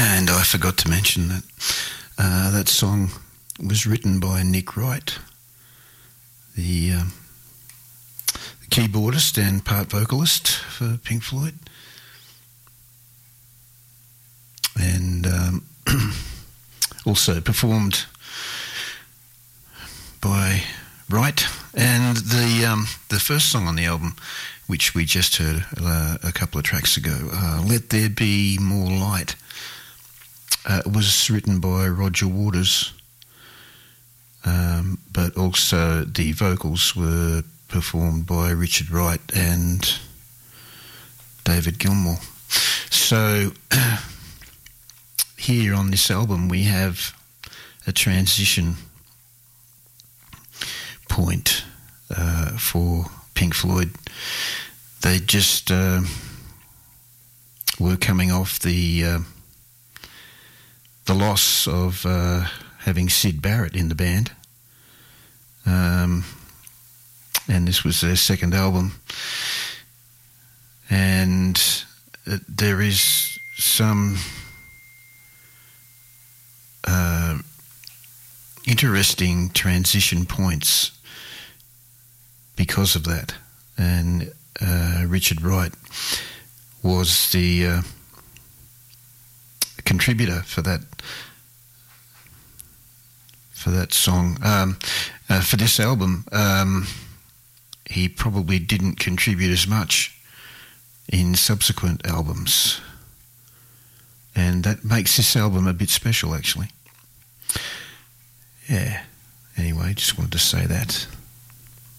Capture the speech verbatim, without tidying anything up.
And I forgot to mention that uh, that song was written by Nick Wright, the, um, the keyboardist and part vocalist for Pink Floyd. And um, also performed by Wright. And the um, the first song on the album, which we just heard uh, a couple of tracks ago, uh, Let There Be More Light, uh, was written by Roger Waters, um, but also the vocals were performed by Richard Wright and David Gilmour. So here on this album we have a transition point uh, for Pink Floyd. They just uh, were coming off the uh, the loss of uh, having Syd Barrett in the band, um, and this was their second album. And uh, there is some uh, interesting transition points because of that. And uh, Richard Wright was the uh, contributor for that for that song. Um, uh, for this album, um, he probably didn't contribute as much in subsequent albums, and that makes this album a bit special, actually. Yeah. Anyway, just wanted to say that.